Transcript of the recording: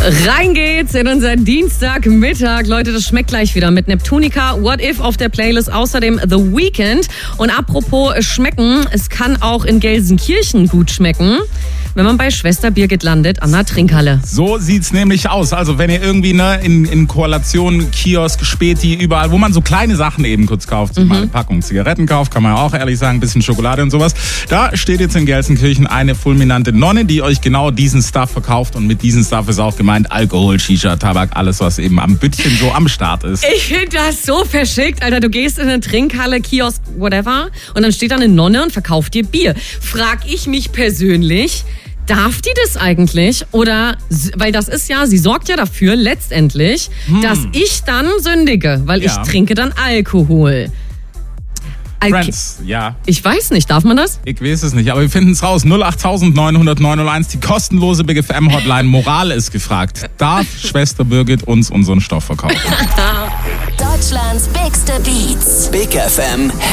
Rein geht's in unseren Dienstagmittag. Leute, das schmeckt gleich wieder mit Neptunica, What If auf der Playlist, außerdem The Weeknd. Und apropos schmecken, es kann auch in Gelsenkirchen gut schmecken, wenn man bei Schwester Birgit landet an der Trinkhalle. So sieht's nämlich aus. Also wenn ihr irgendwie in Koalition, Kiosk, Späti, überall, wo man so kleine Sachen eben kurz kauft, mal eine Packung Zigaretten kauft, kann man ja auch ehrlich sagen, ein bisschen Schokolade und sowas. Da steht jetzt in Gelsenkirchen eine fulminante Nonne, die euch genau diesen Stuff verkauft. Und mit diesem Stuff ist auch gemeint Alkohol, Shisha, Tabak, alles, was eben am Büttchen so am Start ist. Ich finde das so verschickt, Alter. Du gehst in eine Trinkhalle, Kiosk, whatever, und dann steht da eine Nonne und verkauft dir Bier. Frag ich mich persönlich, darf die das eigentlich? Oder, weil das ist ja, sie sorgt ja dafür letztendlich, dass ich dann sündige, weil ich trinke dann Alkohol. Friends, ja. Ich weiß nicht, darf man das? Ich weiß es nicht, aber wir finden es raus. 08900 die kostenlose Big FM Hotline. Moral ist gefragt. Darf Schwester Birgit uns unseren Stoff verkaufen? Deutschlands bigste Beats. Big FM